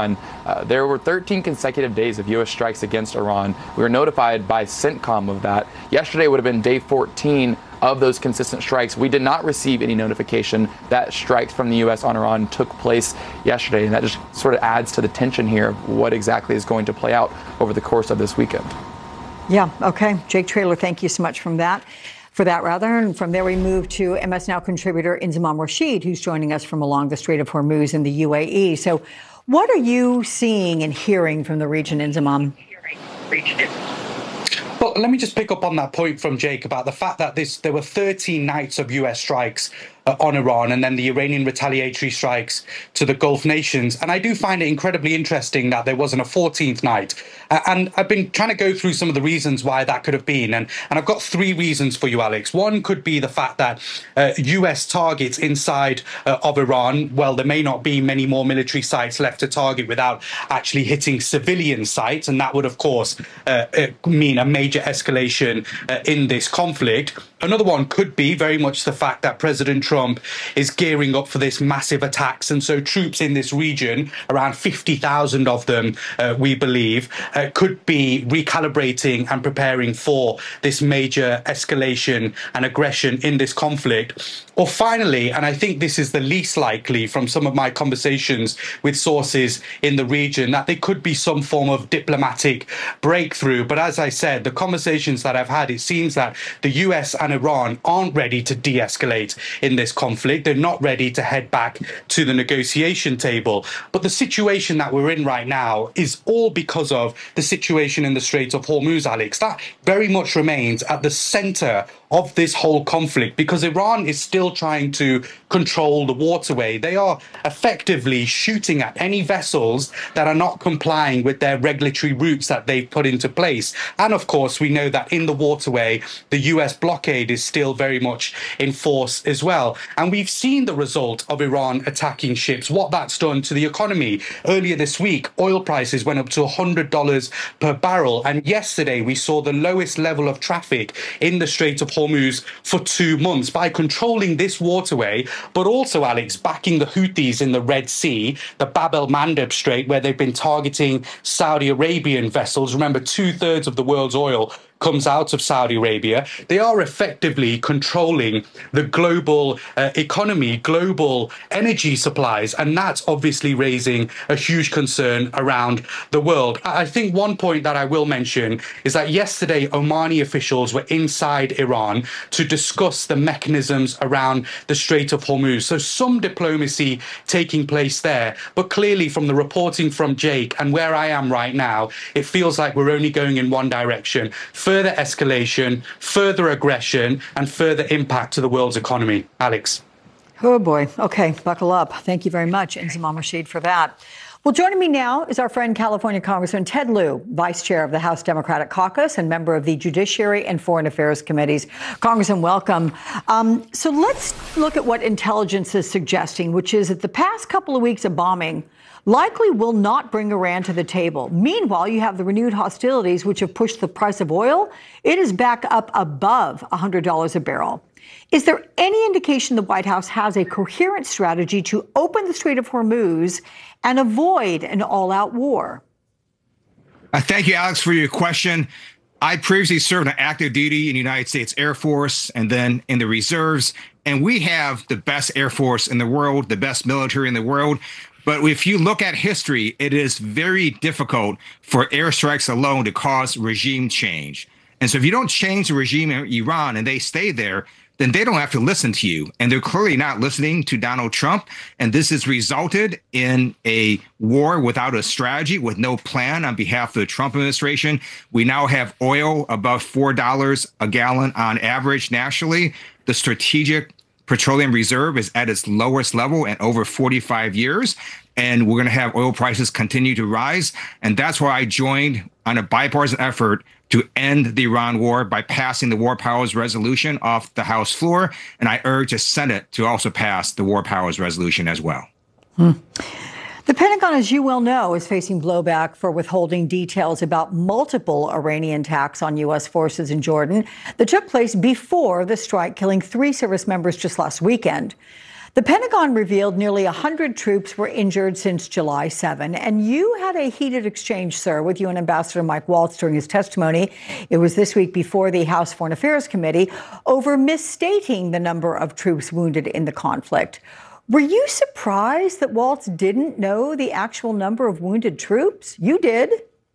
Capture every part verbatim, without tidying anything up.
Iran. Uh, there were thirteen consecutive days of U S strikes against Iran. We were notified by CENTCOM of that. Yesterday would have been day fourteen of those consistent strikes. We did not receive any notification that strikes from the U S on Iran took place yesterday, and that just sort of adds to the tension here of what exactly is going to play out over the course of this weekend. Yeah, okay. Jake Traylor, thank you so much from that. For that, rather. And from there, we move to M S Now contributor Inzamam Rashid, who's joining us from along the Strait of Hormuz in the U A E. So what are you seeing and hearing from the region, Inzamam? Well, let me just pick up on that point from Jake about the fact that this there were thirteen nights of U S strikes uh, on Iran, and then the Iranian retaliatory strikes to the Gulf nations. And I do find it incredibly interesting that there wasn't a fourteenth night. Uh, and I've been trying to go through some of the reasons why that could have been. And, and I've got three reasons for you, Alex. One could be the fact that uh, U S targets inside uh, of Iran, well, there may not be many more military sites left to target without actually hitting civilian sites. And that would, of course, uh, mean a major escalation uh, in this conflict. Another one could be very much the fact that President Trump is gearing up for this massive attacks. And so troops in this region, around fifty thousand of them, uh, we believe, uh, could be recalibrating and preparing for this major escalation and aggression in this conflict. Or finally, and I think this is the least likely from some of my conversations with sources in the region, that there could be some form of diplomatic breakthrough. But as I said, the conversations that I've had, it seems that the U S and Iran aren't ready to de-escalate in this conflict. They're not ready to head back to the negotiation table. But the situation that we're in right now is all because of the situation in the Strait of Hormuz, Alex. That very much remains at the center of this whole conflict, because Iran is still trying to control the waterway. They are effectively shooting at any vessels that are not complying with their regulatory routes that they've put into place. And of course, we know that in the waterway, the U S blockade is still very much in force as well. And we've seen the result of Iran attacking ships, what that's done to the economy. Earlier this week, oil prices went up to one hundred dollars per barrel. And yesterday, we saw the lowest level of traffic in the Strait of Hormuz for two months. By controlling this waterway, but also, Alex, backing the Houthis in the Red Sea, the Bab el-Mandeb Strait, where they've been targeting Saudi Arabian vessels. Remember, two-thirds of the world's oil comes out of Saudi Arabia. They are effectively controlling the global uh, economy, global energy supplies, and that's obviously raising a huge concern around the world. I think one point that I will mention is that yesterday Omani officials were inside Iran to discuss the mechanisms around the Strait of Hormuz. So some diplomacy taking place there, but clearly from the reporting from Jake and where I am right now, it feels like we're only going in one direction. Further escalation, further aggression, and further impact to the world's economy. Alex. Oh, boy. Okay, buckle up. Thank you very much, Inzamam Rashid, for that. Well, joining me now is our friend California Congressman Ted Lieu, Vice Chair of the House Democratic Caucus and member of the Judiciary and Foreign Affairs Committees. Congressman, welcome. Um, so let's look at what intelligence is suggesting, which is that the past couple of weeks of bombing likely will not bring Iran to the table. Meanwhile, you have the renewed hostilities, which have pushed the price of oil. It is back up above one hundred dollars a barrel. Is there any indication the White House has a coherent strategy to open the Strait of Hormuz and avoid an all-out war? Uh, thank you, Alex, for your question. I previously served on active duty in the United States Air Force and then in the reserves, and we have the best Air Force in the world, the best military in the world. But if you look at history, it is very difficult for airstrikes alone to cause regime change. And so if you don't change the regime in Iran and they stay there, then they don't have to listen to you. And they're clearly not listening to Donald Trump. And this has resulted in a war without a strategy, with no plan on behalf of the Trump administration. We now have oil above four dollars a gallon on average nationally. The strategic petroleum reserve is at its lowest level in over forty-five years. And we're going to have oil prices continue to rise. And that's why I joined on a bipartisan effort to end the Iran war by passing the War Powers Resolution off the House floor. And I urge the Senate to also pass the War Powers Resolution as well. Hmm. The Pentagon, as you well know, is facing blowback for withholding details about multiple Iranian attacks on U S forces in Jordan that took place before the strike, killing three service members just last weekend. The Pentagon revealed nearly one hundred troops were injured since July seventh, and you had a heated exchange, sir, with U N Ambassador Mike Waltz during his testimony. It was this week before the House Foreign Affairs Committee over misstating the number of troops wounded in the conflict. Were you surprised that Waltz didn't know the actual number of wounded troops? You did.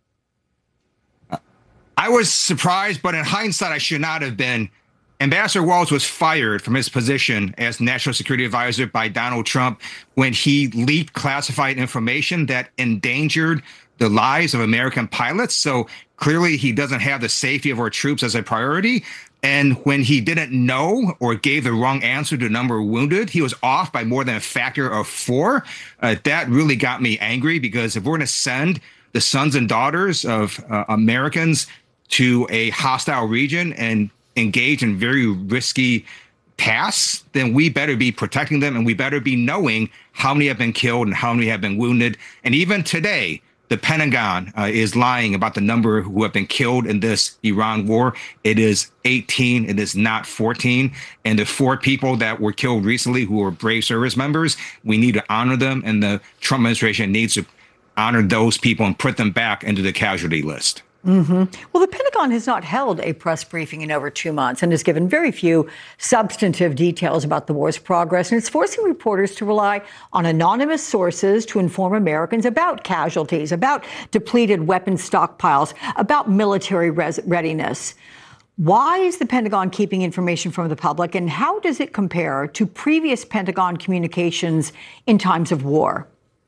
I was surprised, but in hindsight, I should not have been. Ambassador Waltz was fired from his position as National Security Advisor by Donald Trump when he leaked classified information that endangered the lives of American pilots. So clearly he doesn't have the safety of our troops as a priority. And when he didn't know or gave the wrong answer to the number of wounded, he was off by more than a factor of four. Uh, that really got me angry, because if we're going to send the sons and daughters of uh, Americans to a hostile region and engage in very risky tasks, then we better be protecting them, and we better be knowing how many have been killed and how many have been wounded. And even today, the Pentagon uh, is lying about the number who have been killed in this Iran war. It is eighteen. It is not fourteen. And the four people that were killed recently who were brave service members, we need to honor them. And the Trump administration needs to honor those people and put them back into the casualty list. Mm-hmm. Well, the Pentagon has not held a press briefing in over two months and has given very few substantive details about the war's progress. And it's forcing reporters to rely on anonymous sources to inform Americans about casualties, about depleted weapons stockpiles, about military res- readiness. Why is the Pentagon keeping information from the public, and how does it compare to previous Pentagon communications in times of war?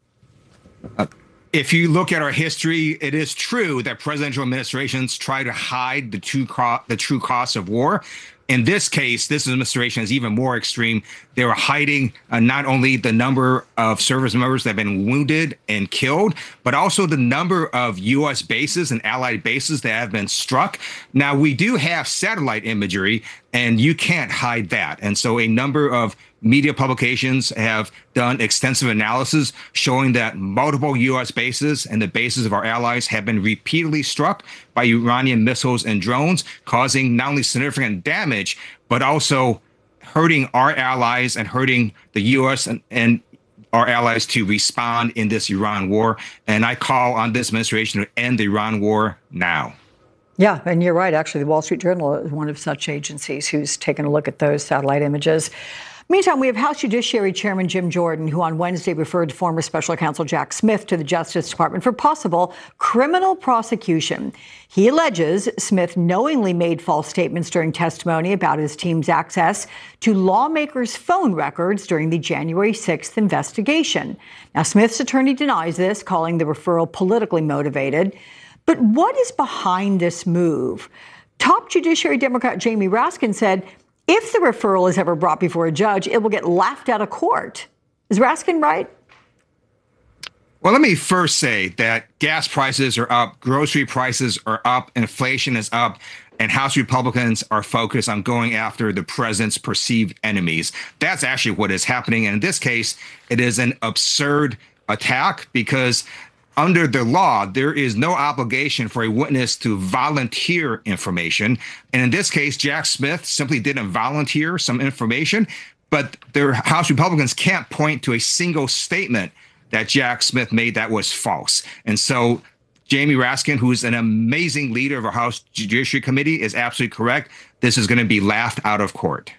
Uh- If you look at our history, it is true that presidential administrations try to hide the true co- the true costs of war. In this case, this administration is even more extreme. They were hiding uh, not only the number of service members that have been wounded and killed, but also the number of U S bases and allied bases that have been struck. Now, we do have satellite imagery, and you can't hide that. And so a number of media publications have done extensive analysis showing that multiple U S bases and the bases of our allies have been repeatedly struck by Iranian missiles and drones, causing not only significant damage, but also hurting our allies and hurting the U S and, and our allies to respond in this Iran war. And I call on this administration to end the Iran war now. Yeah, and you're right. Actually, the Wall Street Journal is one of such agencies who's taken a look at those satellite images. Meantime, we have House Judiciary Chairman Jim Jordan, who on Wednesday referred former Special Counsel Jack Smith to the Justice Department for possible criminal prosecution. He alleges Smith knowingly made false statements during testimony about his team's access to lawmakers' phone records during the January sixth investigation. Now, Smith's attorney denies this, calling the referral politically motivated. But what is behind this move? Top Judiciary Democrat Jamie Raskin said, if the referral is ever brought before a judge, it will get laughed out of court. Is Raskin right? Well, let me first say that gas prices are up, grocery prices are up, inflation is up, and House Republicans are focused on going after the president's perceived enemies. That's actually what is happening. And in this case, it is an absurd attack, because under the law, there is no obligation for a witness to volunteer information. And in this case, Jack Smith simply didn't volunteer some information, but the House Republicans can't point to a single statement that Jack Smith made that was false. And so Jamie Raskin, who's an amazing leader of our House Judiciary Committee, is absolutely correct. This is going to be laughed out of court.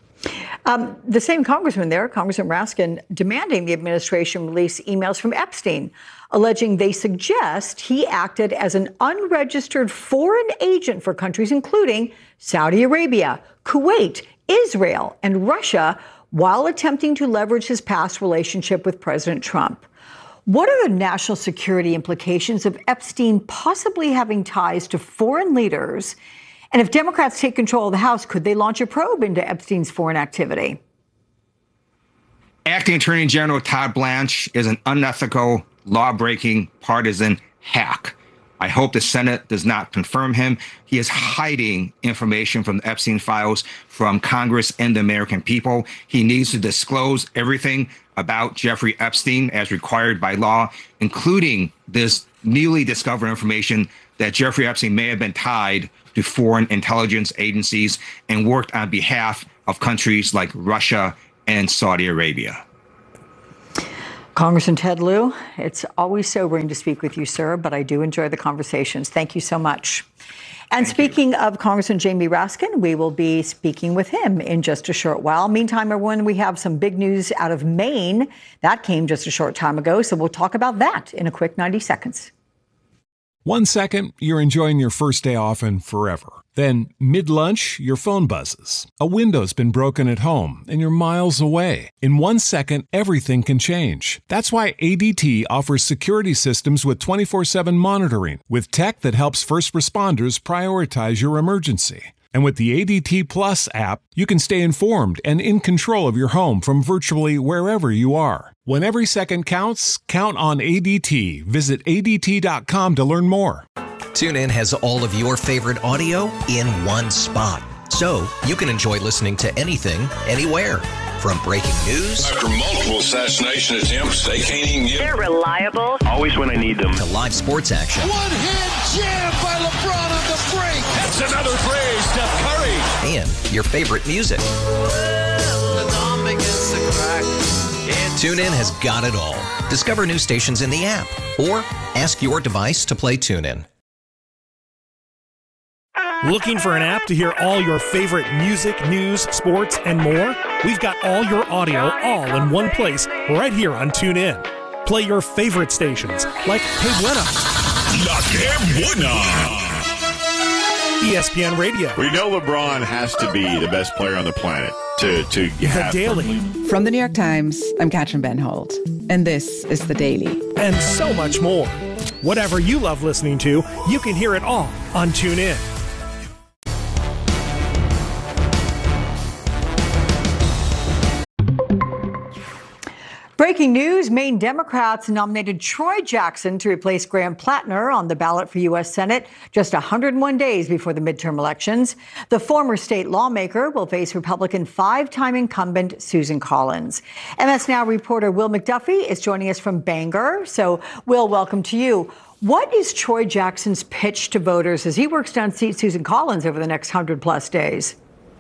Um, the same congressman there, Congressman Raskin, demanding the administration release emails from Epstein, alleging they suggest he acted as an unregistered foreign agent for countries including Saudi Arabia, Kuwait, Israel, and Russia, while attempting to leverage his past relationship with President Trump. What are the national security implications of Epstein possibly having ties to foreign leaders? And if Democrats take control of the House, could they launch a probe into Epstein's foreign activity? Acting Attorney General Todd Blanche is an unethical, law-breaking, partisan hack. I hope the Senate does not confirm him. He is hiding information from the Epstein files from Congress and the American people. He needs to disclose everything about Jeffrey Epstein as required by law, including this newly discovered information that Jeffrey Epstein may have been tied to foreign intelligence agencies and worked on behalf of countries like Russia and Saudi Arabia. Congressman Ted Lieu, it's always sobering to speak with you, sir, but I do enjoy the conversations. Thank you so much. And Thank speaking you. of Congressman Jamie Raskin, we will be speaking with him in just a short while. Meantime, everyone, we have some big news out of Maine. That came just a short time ago, so we'll talk about that in a quick ninety seconds. One second, you're enjoying your first day off and forever. Then, mid-lunch, your phone buzzes. A window's been broken at home, and you're miles away. In one second, everything can change. That's why A D T offers security systems with twenty-four seven monitoring, with tech that helps first responders prioritize your emergency. And with the A D T Plus app, you can stay informed and in control of your home from virtually wherever you are. When every second counts, count on A D T. Visit A D T dot com to learn more. TuneIn has all of your favorite audio in one spot, so you can enjoy listening to anything, anywhere. From breaking news after multiple assassination attempts, they can't even get. They're reliable. Always when I need them. To live sports action. One-hand jam by LeBron on the break. That's another three, Steph Curry. And your favorite music. TuneIn has got it all. Discover new stations in the app or ask your device to play TuneIn. Looking for an app to hear all your favorite music, news, sports, and more? We've got all your audio all in one place right here on TuneIn. Play your favorite stations like Hey Buena, La Que Buena, E S P N Radio. We know LeBron has to be the best player on the planet to, to The have. Daily. From the New York Times, I'm Katrin Benholt, and this is The Daily. And so much more. Whatever you love listening to, you can hear it all on TuneIn. Breaking news, Maine Democrats nominated Troy Jackson to replace Graham Plattner on the ballot for U S Senate just one hundred one days before the midterm elections. The former state lawmaker will face Republican five-time incumbent Susan Collins. M S Now reporter Will McDuffie is joining us from Bangor. So, Will, welcome to you. What is Troy Jackson's pitch to voters as he works to unseat Susan Collins over the next one hundred plus days?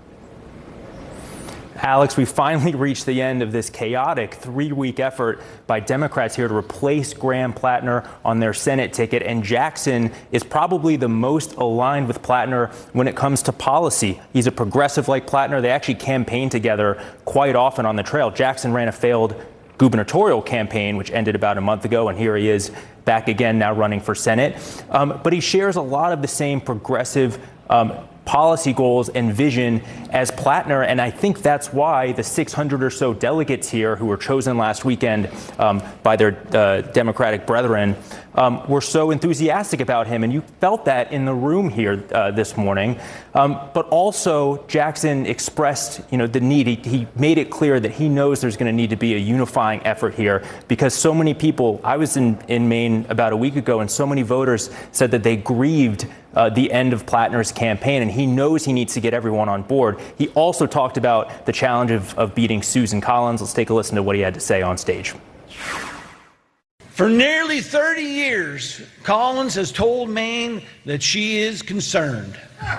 Alex, we finally reached the end of this chaotic three-week effort by Democrats here to replace Graham Plattner on their Senate ticket. And Jackson is probably the most aligned with Plattner when it comes to policy. He's a progressive like Plattner. They actually campaign together quite often on the trail. Jackson ran a failed gubernatorial campaign, which ended about a month ago, and here he is back again now running for Senate. Um, but he shares a lot of the same progressive um, policy goals and vision as Plattner, and I think that's why the six hundred or so delegates here who were chosen last weekend um, by their uh, Democratic brethren um, were so enthusiastic about him, and you felt that in the room here uh, this morning. Um, but also, Jackson expressed, you know, the need. He, he made it clear that he knows there's going to need to be a unifying effort here because so many people. I was in in Maine about a week ago, and so many voters said that they grieved Uh, the end of Plattner's campaign, and he knows he needs to get everyone on board. He also talked about the challenge of, of beating Susan Collins. Let's take a listen to what he had to say on stage. For nearly thirty years, Collins has told Maine that she is concerned.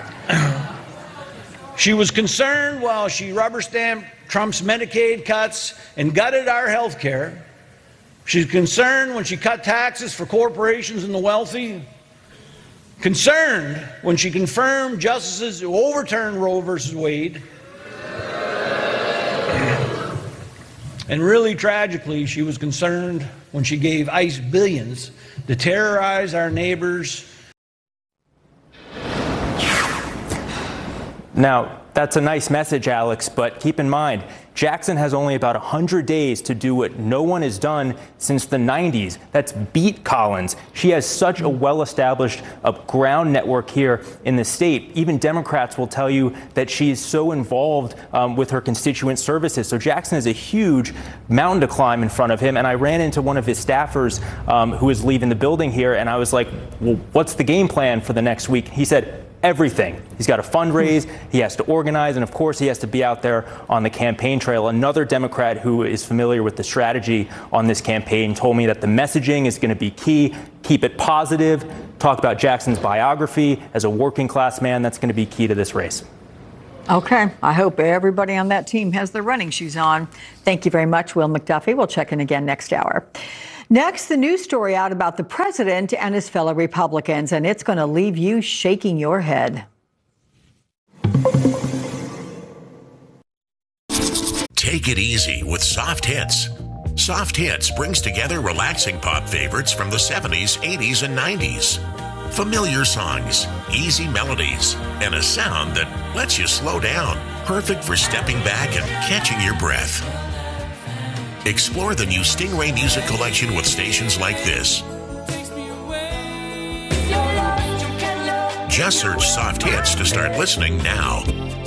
She was concerned while she rubber-stamped Trump's Medicaid cuts and gutted our health care. She's concerned when she cut taxes for corporations and the wealthy. Concerned when she confirmed justices who overturned Roe versus Wade. And really tragically, she was concerned when she gave ICE billions to terrorize our neighbors. Now, that's a nice message, Alex, but keep in mind, Jackson has only about one hundred days to do what no one has done since the nineties. That's beat Collins. She has such a well-established uh, ground network here in the state. Even Democrats will tell you that she's so involved um, with her constituent services. So Jackson has a huge mountain to climb in front of him. And I ran into one of his staffers um, who was leaving the building here, and I was like, well, what's the game plan for the next week? He said, everything. He's got to fundraise, he has to organize, and of course he has to be out there on the campaign trail. Another Democrat who is familiar with the strategy on this campaign told me that the messaging is going to be key. Keep it positive. Talk about Jackson's biography as a working class man. That's going to be key to this race. Okay. I hope everybody on that team has their running shoes on. Thank you very much, Will McDuffie. We'll check in again next hour. Next, the news story out about the president and his fellow Republicans, and it's going to leave you shaking your head. Take it easy with Soft Hits. Soft Hits brings together relaxing pop favorites from the seventies, eighties, and nineties. Familiar songs, easy melodies, and a sound that lets you slow down. Perfect for stepping back and catching your breath. Explore the new Stingray Music Collection with stations like this. Just search Soft Hits to start listening now.